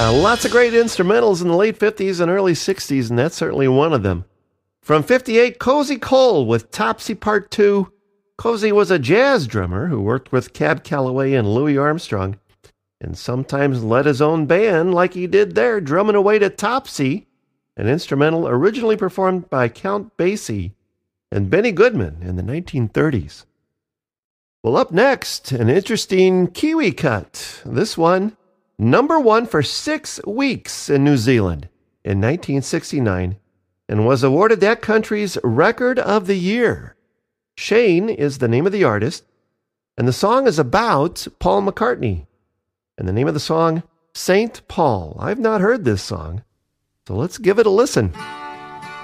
Lots of great instrumentals in the late 50s and early 60s, and that's certainly one of them. From 58, Cozy Cole with Topsy Part 2. Cozy was a jazz drummer who worked with Cab Calloway and Louis Armstrong, and sometimes led his own band like he did there, drumming away to Topsy, an instrumental originally performed by Count Basie and Benny Goodman in the 1930s. Well, up next, an interesting Kiwi cut. This one, number one for 6 weeks in New Zealand in 1969, and was awarded that country's Record of the Year. Shane is the name of the artist, and the song is about Paul McCartney. And the name of the song, St. Paul. I've not heard this song, so let's give it a listen.